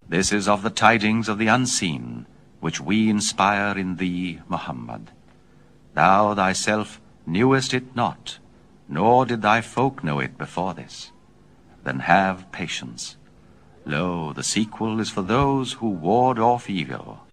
This is of the tidings of the unseen, which we inspire in thee, Muhammad. Thou thyself knewest it not, nor did thy folk know it before this. Then have patience. Lo, the sequel is for those who ward off evil.